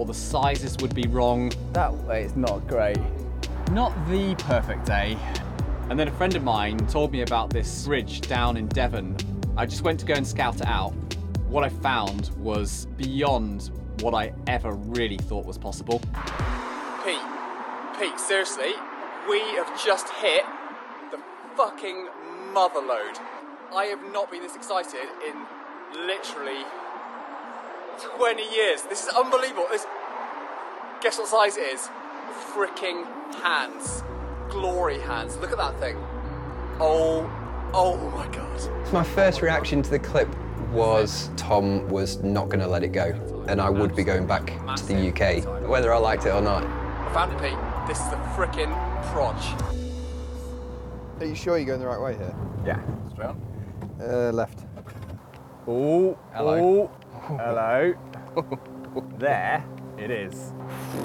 or the sizes would be wrong. That way it's not great. Not the perfect day. And then a friend of mine told me about this bridge down in Devon. I just went to go and scout it out. What I found was beyond what I ever really thought was possible. Pete, seriously, we have just hit the fucking motherlode. I have not been this excited in literally 20 years. This is unbelievable. Guess what size it is? Freaking hands. Glory hands. Look at that thing. Oh my God. So my first reaction to the clip was Tom was not going to let it go, and I would be going back to the UK, whether I liked it or not. I found it, Pete. This is the frickin' proj. Are you sure you're going the right way here? Yeah. Straight on. Left. Oh, Hello. Oh, hello. There it is. See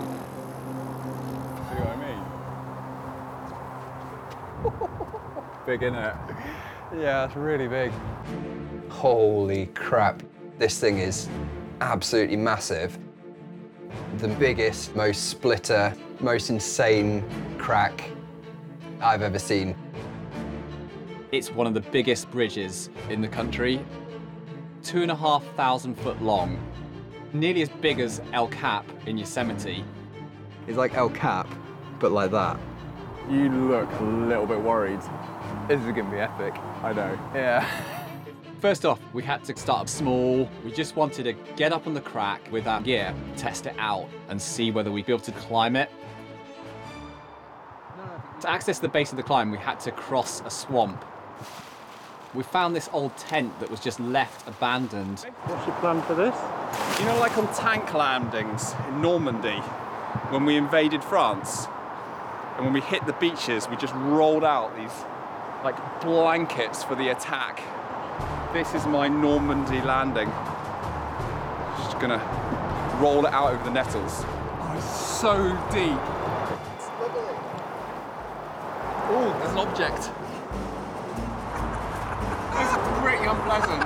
what I mean? Big, innit? Yeah, it's really big. Holy crap. This thing is absolutely massive. The biggest, most splitter, most insane crack I've ever seen. It's one of the biggest bridges in the country. 2,500 foot long. Nearly as big as El Cap in Yosemite. It's like El Cap, but like that. You look a little bit worried. This is going to be epic. I know. Yeah. First off, we had to start up small. We just wanted to get up on the crack with our gear, test it out, and see whether we'd be able to climb it. To access the base of the climb, we had to cross a swamp. We found this old tent that was just left abandoned. What's your plan for this? You know, like on tank landings in Normandy, when we invaded France, and when we hit the beaches, we just rolled out these like blankets for the attack. This is my Normandy landing. Just gonna roll it out over the nettles. Oh, it's so deep. Oh, there's an object. It's pretty unpleasant.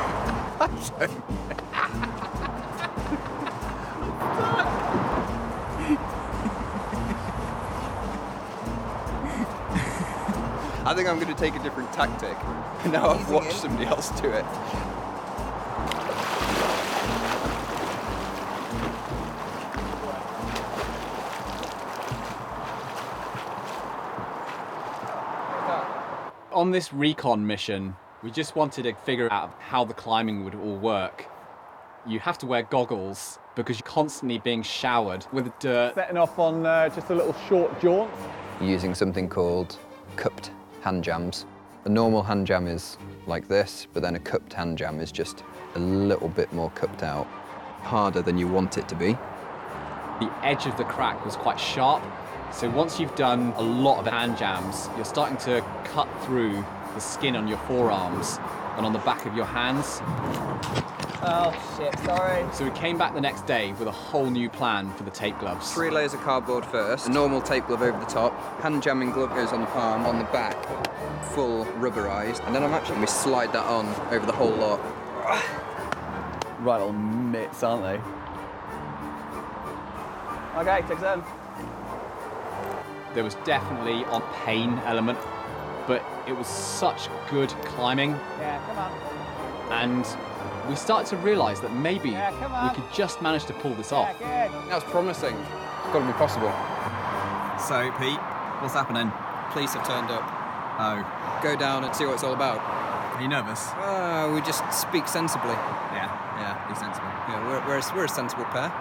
I think I'm going to take a different tactic. Now I've watched somebody else do it. On this recon mission, we just wanted to figure out how the climbing would all work. You have to wear goggles because you're constantly being showered with dirt. Setting off on just a little short jaunt. Using something called cupped hand jams. A normal hand jam is like this, but then a cupped hand jam is just a little bit more cupped out. Harder than you want it to be. The edge of the crack was quite sharp, so once you've done a lot of hand jams, you're starting to cut through the skin on your forearms and on the back of your hands. Oh shit, sorry. So we came back the next day with a whole new plan for the tape gloves. 3 layers of cardboard first, a normal tape glove over the top, hand jamming glove goes on the palm, on the back, full rubberized, and then we slide that on over the whole lot. Right little mitts, aren't they? Okay, takes them. There was definitely a pain element, but it was such good climbing. Yeah, come on. And we started to realise that maybe we could just manage to pull this off. That's promising. It's got to be possible. So, Pete, what's happening? Police have turned up. Oh, Go down and see what it's all about. are you nervous? We just speak sensibly. Yeah, be sensible. Yeah, we're a sensible pair.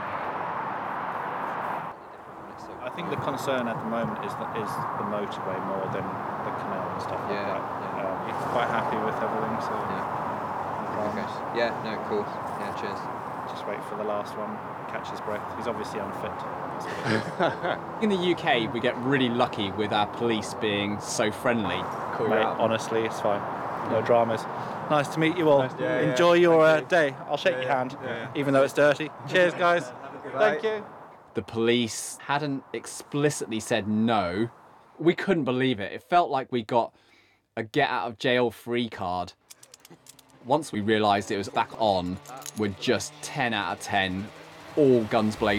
I think the concern at the moment is the motorway more than the canal and stuff like that. He's quite happy with everything, so Okay. Yeah, no, cool. Yeah, cheers. just wait for the last one, catch his breath. He's obviously unfit. In the UK, we get really lucky with our police being so friendly. Mate, honestly, it's fine. No dramas. Nice to meet you all. Enjoy your day. I'll shake your hand, even though it's dirty. Cheers, guys. Thank you. The police hadn't explicitly said no. We couldn't believe it. It felt like we got a get out of jail free card. Once we realised it was back on, we're just 10 out of 10, all guns blazing.